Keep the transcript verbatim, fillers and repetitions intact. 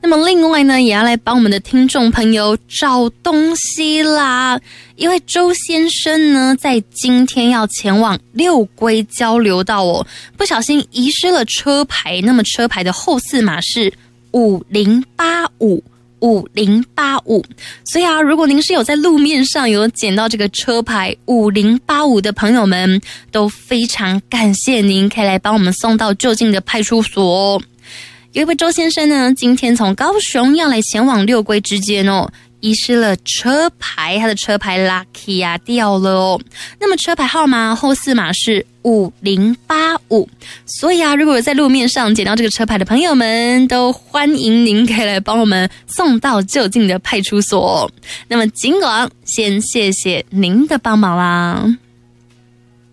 那么另外呢，也要来帮我们的听众朋友找东西啦。因为周先生呢，在今天要前往六龟交流道哦，不小心遗失了车牌。那么车牌的后四码是五零八五。五零八五，所以啊，如果您是有在路面上有捡到这个车牌五零八五的朋友们，都非常感谢您，可以来帮我们送到就近的派出所哦。有一位周先生呢，今天从高雄要来前往六龟之间哦，遗失了车牌，他的车牌 Lucky 啊掉了哦。那么车牌号码后四码是五零八五，所以啊，如果有在路面上捡到这个车牌的朋友们，都欢迎您可以来帮我们送到就近的派出所哦。那么尽管先谢谢您的帮忙啦。